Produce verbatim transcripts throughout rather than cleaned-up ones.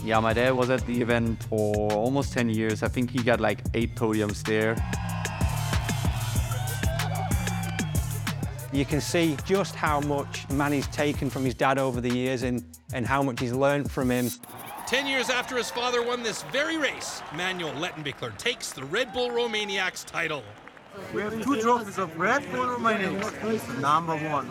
Yeah, my dad was at the event for almost ten years. I think he got like eight podiums there. You can see just how much Manny's taken from his dad over the years and, and how much he's learned from him. Ten years after his father won this very race, Manuel Lettenbichler takes the Red Bull Romaniacs title. We have two trophies of Red Bull Romaniacs, number one.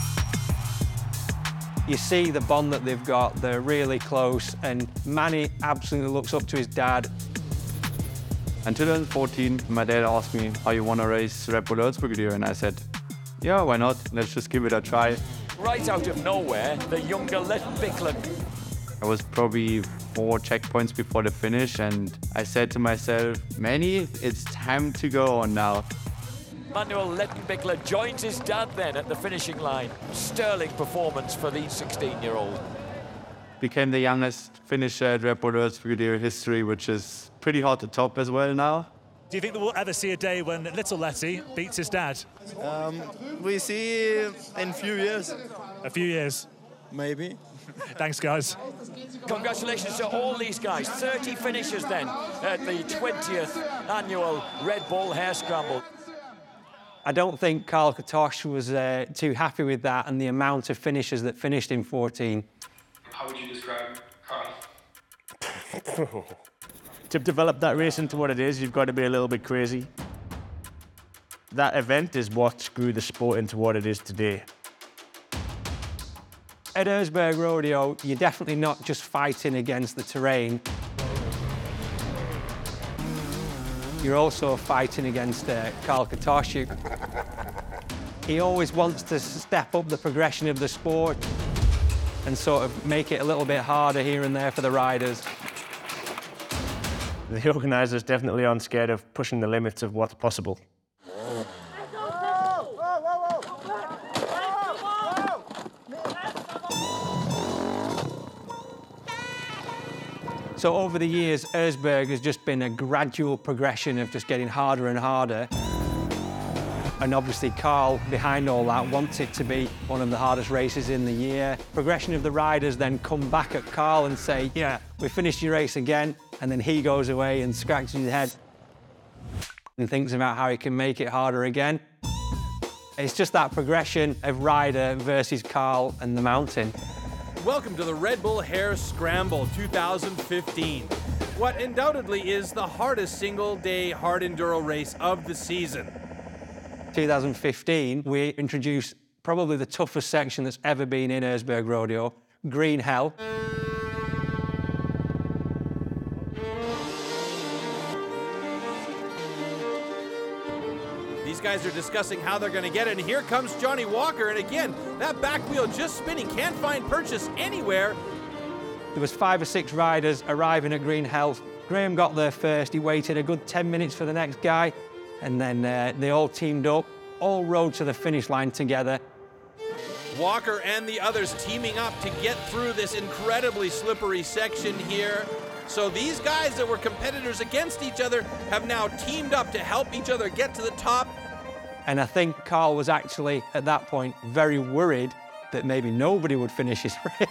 You see the bond that they've got, they're really close, and Manny absolutely looks up to his dad. In two thousand fourteen, my dad asked me, how you want to race Red Bull Erzbrigadier? And I said, yeah, why not? Let's just give it a try. Right out of nowhere, the younger Lettenbichler. I was probably four checkpoints before the finish, and I said to myself, Manny, it's time to go on now. Manuel Lettenbichler joins his dad then at the finishing line. Sterling performance for the sixteen-year-old. Became the youngest finisher at Red Bull Erzbrigadier history, which is pretty hard to top as well now. Do you think that we'll ever see a day when little Letty beats his dad? Um, we see in a few years. A few years? Maybe. Thanks, guys. Congratulations to all these guys. thirty finishers then at the twentieth annual Red Bull Hare Scramble. I don't think Karl Kratochvil was uh, too happy with that and the amount of finishers that finished in fourteen. How would you describe Karl? To develop that race into what it is, you've got to be a little bit crazy. That event is what grew the sport into what it is today. At Erzberg Rodeo, you're definitely not just fighting against the terrain. You're also fighting against uh, Karl Kratochvil. He always wants to step up the progression of the sport and sort of make it a little bit harder here and there for the riders. The organisers definitely aren't scared of pushing the limits of what's possible. So over the years, Erzberg has just been a gradual progression of just getting harder and harder. And obviously Karl, behind all that, wants it to be one of the hardest races in the year. Progression of the riders then come back at Karl and say, yeah, we finished your race again. And then he goes away and scratches his head and thinks about how he can make it harder again. It's just that progression of rider versus Karl and the mountain. Welcome to the Red Bull Hare Scramble two thousand fifteen. What undoubtedly is the hardest single-day hard enduro race of the season. two thousand fifteen, we introduced probably the toughest section that's ever been in Erzberg Rodeo, Green Hell. These guys are discussing how they're going to get it, and here comes Johnny Walker, and again, that back wheel just spinning, can't find purchase anywhere. There was five or six riders arriving at Green Hell. Graham got there first. He waited a good ten minutes for the next guy, and then uh, they all teamed up, all rode to the finish line together. Walker and the others teaming up to get through this incredibly slippery section here. So these guys that were competitors against each other have now teamed up to help each other get to the top. And I think Karl was actually, at that point, very worried that maybe nobody would finish his race.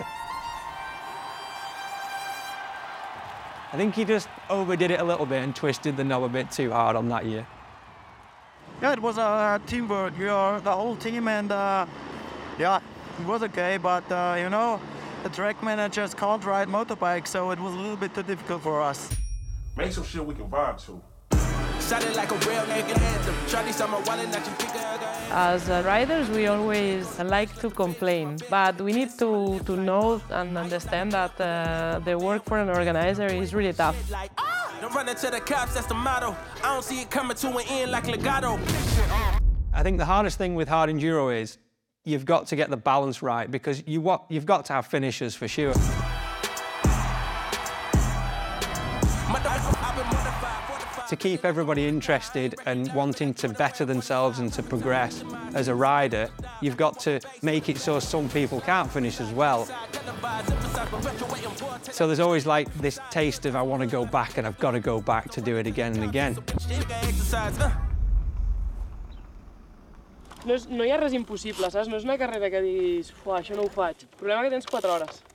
I think he just overdid it a little bit and twisted the knob a bit too hard on that year. Yeah, it was a uh, teamwork. We are the whole team, and uh, yeah, it was okay. But uh, you know, the track managers can't ride motorbikes, so it was a little bit too difficult for us. Make some shit we can vibe to. As uh, riders, we always like to complain, but we need to, to know and understand that uh, the work for an organizer is really tough. Don't run into the cops, that's the motto. I don't see it coming to an end like legato. I think the hardest thing with hard enduro is you've got to get the balance right, because you what you've got to have finishers for sure. To keep everybody interested and wanting to better themselves and to progress as a rider, you've got to make it so some people can't finish as well. So there's always like this taste of I want to go back and I've got to go back to do it again and again. No, és, no hi ha res impossible, saps? No és una carrera que diguis, això no ho faig. El problema és que tens quatre hores.